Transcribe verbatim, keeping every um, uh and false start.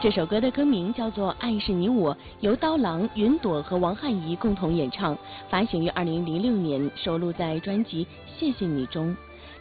这首歌的歌名叫做《爱是你我》，由刀郎、云朵和王汉仪共同演唱，发行于二零零六年，收录在专辑《谢谢你》中。